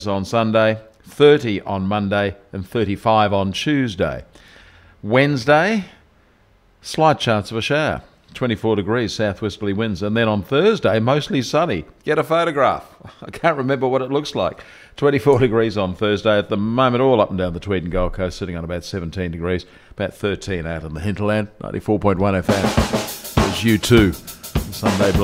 on Sunday, 30 on Monday and 35 on Tuesday. Wednesday, slight chance of a shower, 24 degrees, southwesterly winds. And then on Thursday, mostly sunny. Get a photograph. I can't remember what it looks like. 24 degrees on Thursday. At the moment, all up and down the Tweed and Gold Coast, sitting on about 17 degrees, about 13 out in the hinterland. 94.1 FM. There's U2, Sunday